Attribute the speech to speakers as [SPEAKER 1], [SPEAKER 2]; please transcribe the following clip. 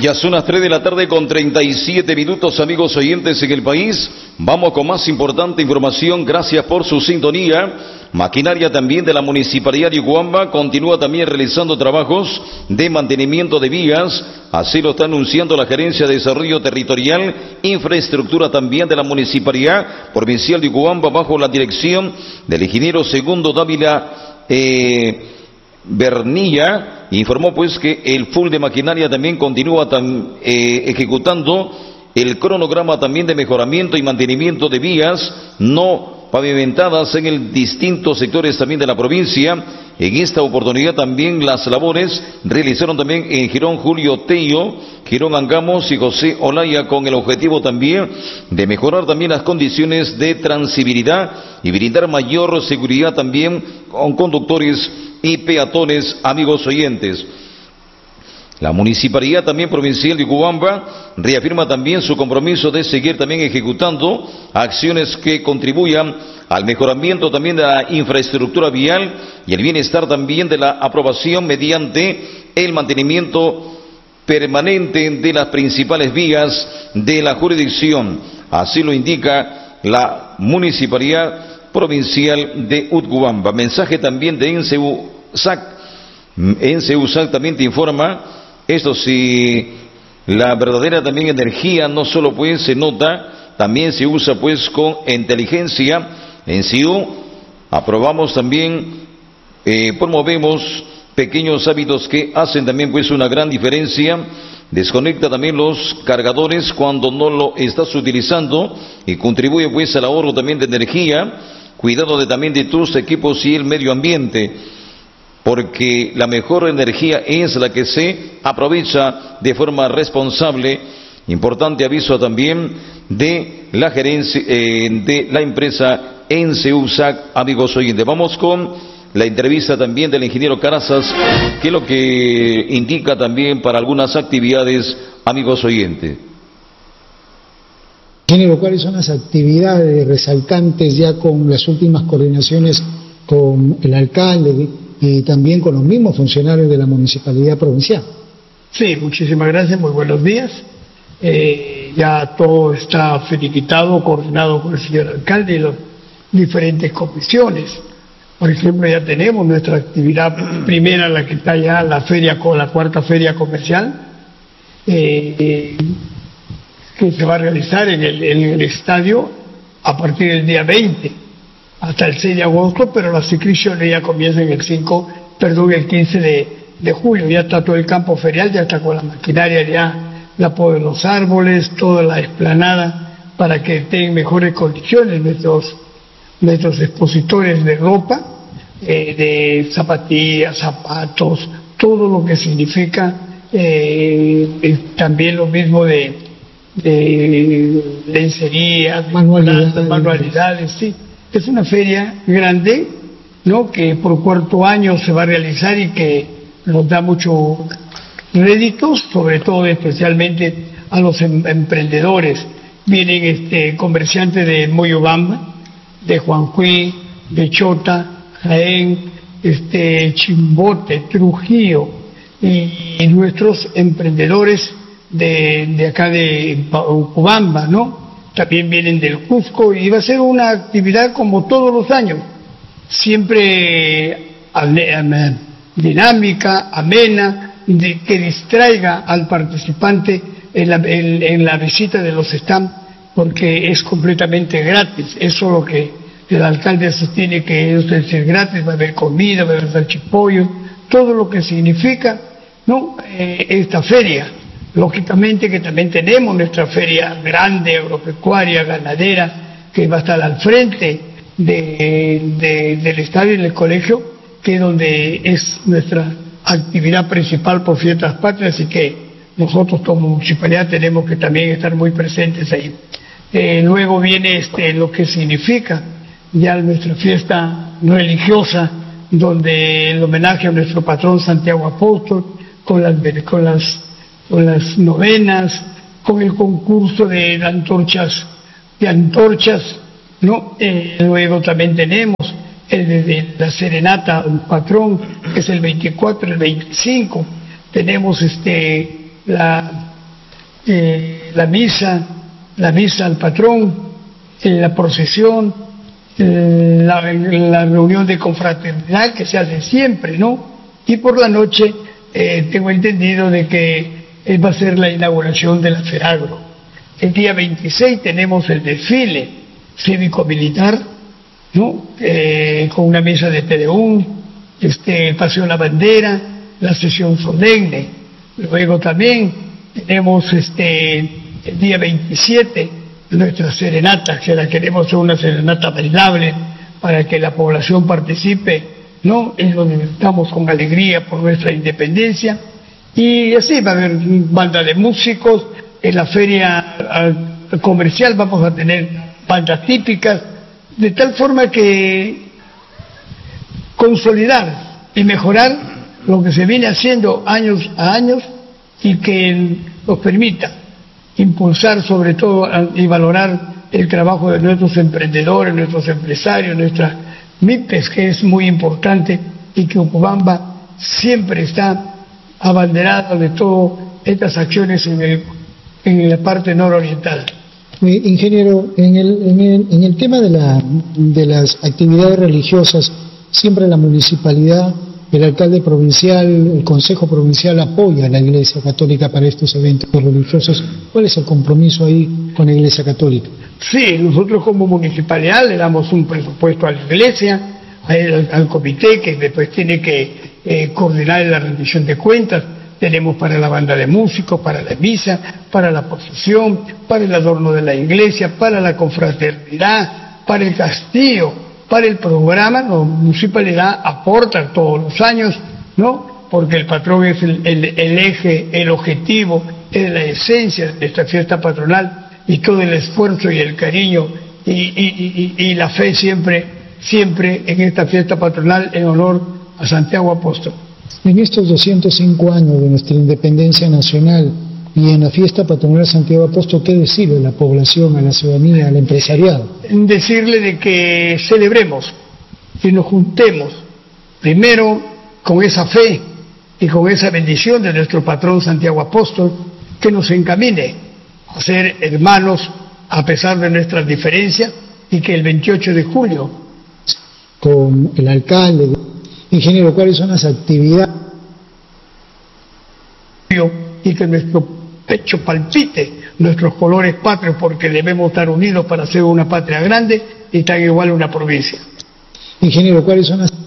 [SPEAKER 1] Ya son las 3 de la tarde con 37 minutos, amigos oyentes en el país. Vamos con más importante información. Gracias por su sintonía. Maquinaria también de la Municipalidad de Ucuamba continúa también realizando trabajos de mantenimiento de vías. Así lo está anunciando la Gerencia de Desarrollo Territorial, Infraestructura también de la Municipalidad Provincial de Ucuamba, bajo la dirección del ingeniero Segundo Dávila Bernilla. Informó pues que el full de maquinaria también continúa ejecutando el cronograma también de mejoramiento y mantenimiento de vías no pavimentadas en el distintos sectores también de la provincia. En esta oportunidad también las labores realizaron también en Girón Julio Tello, Girón Angamos y José Olaya, con el objetivo también de mejorar también las condiciones de transibilidad y brindar mayor seguridad también con conductores y peatones, amigos oyentes. La Municipalidad también Provincial de Ucuamba reafirma también su compromiso de seguir también ejecutando acciones que contribuyan al mejoramiento también de la infraestructura vial y el bienestar también de la aprobación mediante el mantenimiento permanente de las principales vías de la jurisdicción. Así lo indica la Municipalidad Provincial de Ucuamba. Mensaje también de ENSEUSAC. ENSEUSAC también te informa. Esto sí, la verdadera también energía no solo pues se nota, también se usa pues con inteligencia. En CIU aprobamos también, promovemos pequeños hábitos que hacen también pues una gran diferencia. Desconecta también los cargadores cuando no lo estás utilizando y contribuye pues al ahorro también de energía. Cuidado también de tus equipos y el medio ambiente, porque la mejor energía es la que se aprovecha de forma responsable. Importante aviso también de la gerencia de la empresa ENSEUSAC, amigos oyentes. Vamos con la entrevista también del ingeniero Carazas, que es lo que indica también para algunas actividades, amigos oyentes.
[SPEAKER 2] Ingeniero, ¿cuáles son las actividades resaltantes ya con las últimas coordinaciones con el alcalde y también con los mismos funcionarios de la Municipalidad Provincial?
[SPEAKER 3] Sí, muchísimas gracias, muy buenos días. Ya todo está finiquitado, coordinado con el señor alcalde y las diferentes comisiones. Por ejemplo, ya tenemos nuestra actividad primera, la que está ya la feria, con la cuarta feria comercial, que se va a realizar en el estadio a partir del día 20 hasta el 6 de agosto, pero las inscripciones ya comienzan el 15 de julio. Ya está todo el campo ferial, ya está con la maquinaria, ya la poda de los árboles, toda la explanada, para que tengan mejores condiciones nuestros expositores de ropa, de zapatillas, zapatos, todo lo que significa, también lo mismo de lencerías, manualidades, sí. Es una feria grande, ¿no?, que por cuarto año se va a realizar y que nos da mucho réditos, sobre todo especialmente a los emprendedores. Vienen comerciantes de Moyobamba, de Juanjuí, de Chota, Jaén, Chimbote, Trujillo, y nuestros emprendedores de acá de Ucuamba, ¿no? También vienen del Cusco, y va a ser una actividad como todos los años, siempre dinámica, amena, que distraiga al participante en la visita de los stands, porque es completamente gratis. Eso es lo que el alcalde sostiene, que es decir, gratis. Va a haber comida, va a haber salchipollo, todo lo que significa, ¿no?, esta feria. Lógicamente que también tenemos nuestra feria grande, agropecuaria, ganadera, que va a estar al frente del estadio y del colegio, que es donde es nuestra actividad principal por fiestas patrias, y que nosotros como municipalidad tenemos que también estar muy presentes ahí. Luego viene lo que significa ya nuestra fiesta religiosa, donde el homenaje a nuestro patrón Santiago Apóstol, con las novenas, con el concurso de antorchas, ¿no? Luego también tenemos el de la serenata, un patrón, que es el 24, el 25. Tenemos la la misa al patrón, la procesión, la reunión de confraternidad que se hace siempre, ¿no? Y por la noche tengo entendido de que va a ser la inauguración de la Feragro. El día 26 tenemos el desfile cívico-militar, ¿no? Con una misa de Tedeum, el paseo de la bandera, la sesión solemne. Luego también tenemos el día 27 nuestra serenata, que la queremos hacer una serenata bailable para que la población participe, ¿no? Y nos divertamos con alegría por nuestra independencia. Y así va a haber banda de músicos. En la feria comercial vamos a tener bandas típicas, de tal forma que consolidar y mejorar lo que se viene haciendo años a años y que nos permita impulsar sobre todo y valorar el trabajo de nuestros emprendedores, nuestros empresarios, nuestras MIPES, que es muy importante, y que Ucubamba siempre está abanderado de todas estas acciones en la parte nororiental.
[SPEAKER 2] Ingeniero, en el tema de las actividades religiosas, siempre la municipalidad, el alcalde provincial, el consejo provincial apoya a la Iglesia Católica para estos eventos religiosos. ¿Cuál es el compromiso ahí con la Iglesia Católica?
[SPEAKER 3] Sí, nosotros como municipalidad le damos un presupuesto a la Iglesia, al comité que después tiene que coordinar la rendición de cuentas. Tenemos para la banda de músicos, para la misa, para la procesión, para el adorno de la iglesia, para la confraternidad, para el castillo, para el programa. La municipalidad aporta todos los años, ¿no? Porque el patrón es el eje, el objetivo, es la esencia de esta fiesta patronal, y todo el esfuerzo y el cariño y la fe siempre en esta fiesta patronal en honor a Santiago Apóstol.
[SPEAKER 2] En estos 205 años de nuestra independencia nacional y en la fiesta patronal de Santiago Apóstol, ¿qué decirle a la población, a la ciudadanía, al empresariado?
[SPEAKER 3] Decirle de que celebremos, que nos juntemos, primero con esa fe y con esa bendición de nuestro patrón Santiago Apóstol, que nos encamine a ser hermanos a pesar de nuestras diferencias, y que el 28 de julio...
[SPEAKER 2] Con el alcalde, ingeniero, ¿cuáles son las actividades?
[SPEAKER 3] Y que nuestro pecho palpite nuestros colores patrios, porque debemos estar unidos para ser una patria grande y tan igual una provincia.
[SPEAKER 2] Ingeniero, ¿cuáles son las